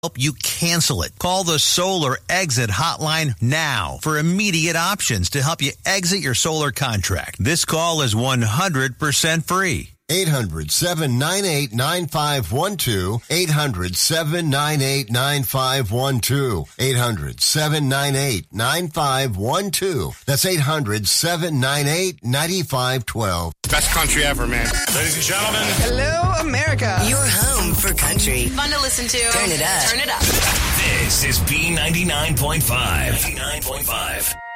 help you cancel it. Call the Solar Exit Hotline now for immediate options to help you exit your solar contract. This call is 100% free. 800-798-9512. 800-798-9512. 800-798-9512. That's 800-798-9512. Best country ever, man. Ladies and gentlemen. Hello, America. Your home for country. Fun to listen to. Turn it up. Turn it up. This is B99.5. 99.5.